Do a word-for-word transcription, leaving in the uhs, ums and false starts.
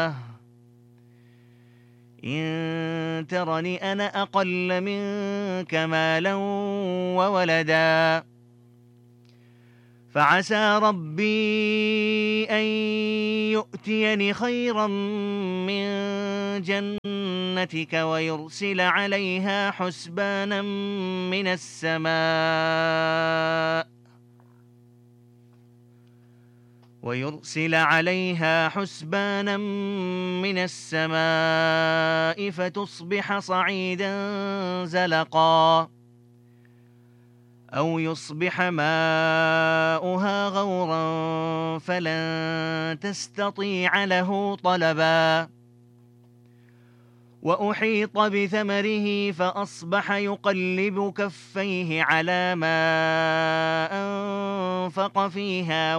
إن ترني أنا أقل منك مالا وولدا فعسى ربي أن يؤتيني خيرا من جنتك ويرسل عليها حسبانا من السماء ويرسل عليها حسبانا من السماء فتصبح صعيدا زلقا أو يصبح ماؤها غورا فلن تستطيع له طلبا وأحيط بثمره فأصبح يقلب كفيه على ما أنفق فيها